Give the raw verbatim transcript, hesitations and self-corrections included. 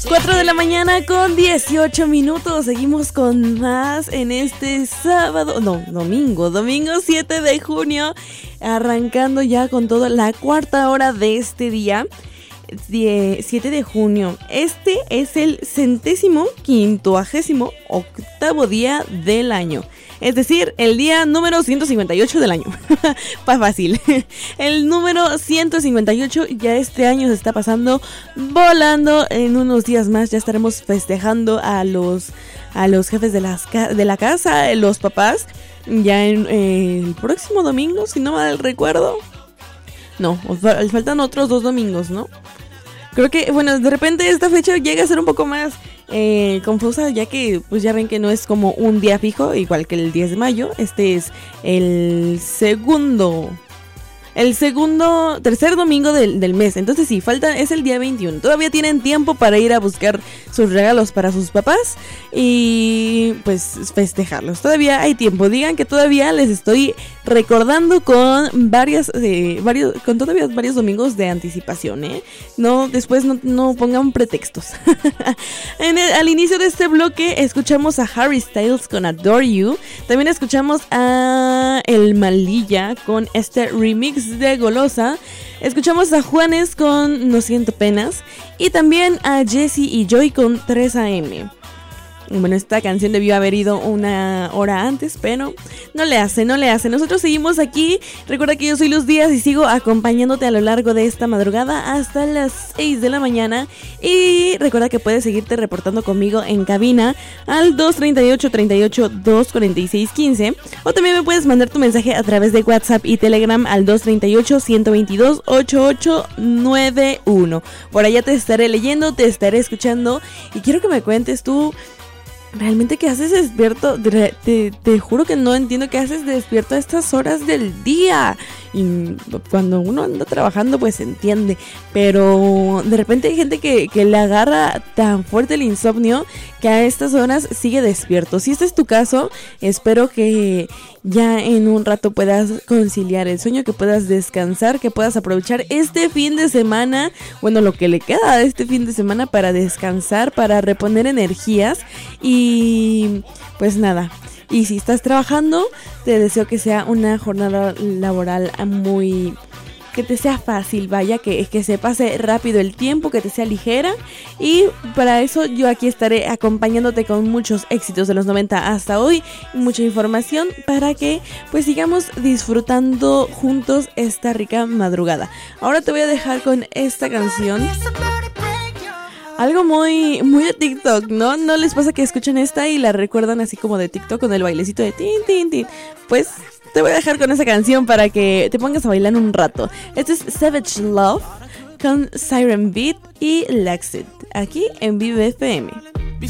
cuatro de la mañana con dieciocho minutos. Seguimos con más en este sábado, no, domingo, domingo siete de junio. Arrancando ya con toda la cuarta hora de este día. siete de junio. Este es el centésimo quincuagésimo octavo día del año. Es decir, el día número ciento cincuenta y ocho del año. Pa' fácil. El número ciento cincuenta y ocho ya este año se está pasando volando. En unos días más ya estaremos festejando a los, a los jefes de, las, de la casa, los papás. Ya en eh, el próximo domingo, si no mal recuerdo. No, faltan otros dos domingos, ¿no? Creo que, bueno, de repente esta fecha llega a ser un poco más eh, confusa, ya que, pues ya ven que no es como un día fijo, igual que el diez de mayo. Este es el segundo... El segundo, tercer domingo del, del mes. Entonces sí, falta, es el día veintiuno. Todavía tienen tiempo para ir a buscar sus regalos para sus papás y pues festejarlos. Todavía hay tiempo. Digan que todavía les estoy recordando con varias, eh, varios, con todavía varios domingos de anticipación, ¿eh? No, después no, no pongan pretextos. en el, al inicio de este bloque escuchamos a Harry Styles con Adore You. También escuchamos a El Malilla con este remix de Golosa. Escuchamos a Juanes con No Siento Penas. Y también a Jessie y Joy con tres a eme. Bueno, esta canción debió haber ido una hora antes, pero no le hace, no le hace. Nosotros seguimos aquí. Recuerda que yo soy Luz Díaz y sigo acompañándote a lo largo de esta madrugada hasta las seis de la mañana. Y recuerda que puedes seguirte reportando conmigo en cabina al dos treinta y ocho, treinta y ocho, dos cuarenta y seis, quince. O también me puedes mandar tu mensaje a través de WhatsApp y Telegram al dos treinta y ocho, ciento veintidós, ochenta y ocho noventa y uno. Por allá te estaré leyendo, te estaré escuchando y quiero que me cuentes tú ¿realmente qué haces despierto? Te, te, te juro que no entiendo qué haces despierto a estas horas del día. Y cuando uno anda trabajando pues se entiende. Pero de repente hay gente que, que le agarra tan fuerte el insomnio que a estas horas sigue despierto. Si este es tu caso, espero que ya en un rato puedas conciliar el sueño, que puedas descansar, que puedas aprovechar este fin de semana, bueno, lo que le queda de este fin de semana para descansar, para reponer energías y pues nada. Y si estás trabajando, te deseo que sea una jornada laboral muy... que te sea fácil, vaya, que, que se pase rápido el tiempo, que te sea ligera. Y para eso yo aquí estaré acompañándote con muchos éxitos de los noventa hasta hoy, mucha información para que pues sigamos disfrutando juntos esta rica madrugada. Ahora te voy a dejar con esta canción. Algo muy, muy de TikTok, ¿no? ¿No les pasa que escuchan esta y la recuerdan así como de TikTok con el bailecito de tin, tin, tin? Pues te voy a dejar con esa canción para que te pongas a bailar un rato. Este es Savage Love con Siren Beat y Laxit, aquí en Vive F M.